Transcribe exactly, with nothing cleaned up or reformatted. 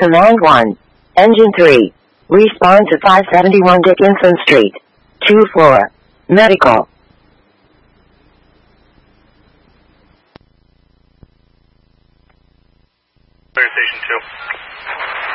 Command one. Engine three. Respond to five seventy-one Dickinson Street. two four. Medical. Fire Station two.